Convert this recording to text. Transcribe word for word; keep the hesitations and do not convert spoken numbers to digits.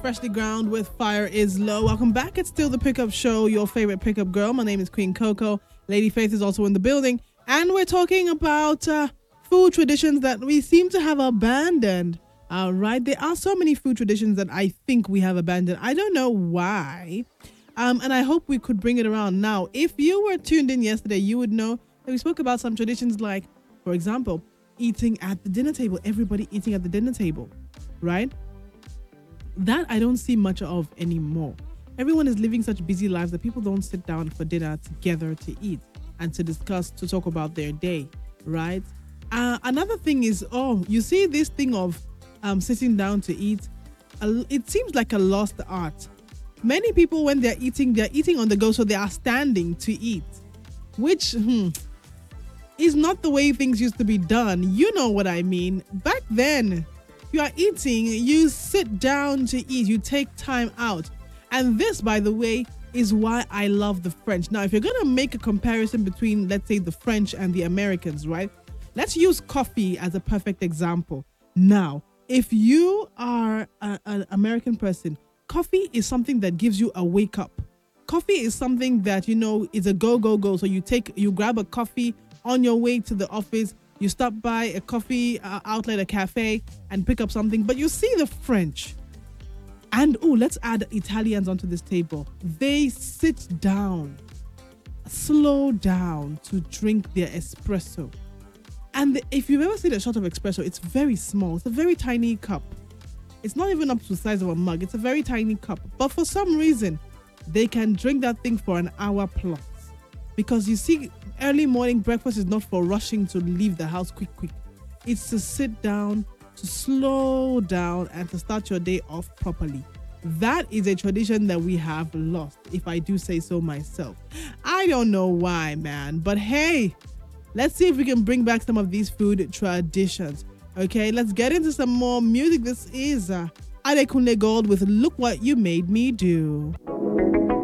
Freshly Ground with Fire is Low. Welcome back. It's still the Pickup Show, your favorite pickup girl. My name is Queen Coco. Lady Faith is also in the building. And we're talking about uh, food traditions that we seem to have abandoned. All right. There are so many food traditions that I think we have abandoned. I don't know why. Um, and I hope we could bring it around. Now, if you were tuned in yesterday, you would know that we spoke about some traditions like, for example, eating at the dinner table. Everybody eating at the dinner table, right? That I don't see much of anymore. Everyone is living such busy lives that people don't sit down for dinner together to eat and to discuss, to talk about their day, right? Uh, another thing is, oh, you see this thing of um, sitting down to eat. Uh, it seems like a lost art. Many people, when they're eating, they're eating on the go, so they are standing to eat, which hmm, is not the way things used to be done. You know what I mean. Back then, you are eating, you sit down to eat, you take time out. And this, by the way, is why I love the French. Now, if you're going to make a comparison between, let's say, the French and the Americans, right? Let's use coffee as a perfect example. Now, if you are a, an American person, coffee is something that gives you a wake up. Coffee is something that, you know, is a go, go, go. So you take, you grab a coffee on your way to the office. You stop by a coffee uh, outlet, a cafe, and pick up something. But you see the French. And, oh, let's add Italians onto this table. They sit down, slow down to drink their espresso. And the, if you've ever seen a shot of espresso, it's very small. It's a very tiny cup. It's not even up to the size of a mug. It's a very tiny cup. But for some reason, they can drink that thing for an hour plus. Because you see, early morning breakfast is not for rushing to leave the house quick, quick. It's to sit down, to slow down, and to start your day off properly. That is a tradition that we have lost, if I do say so myself. I don't know why, man. But hey, let's see if we can bring back some of these food traditions. Okay, let's get into some more music. This is uh, Adekunle Gold with Look What You Made Me Do.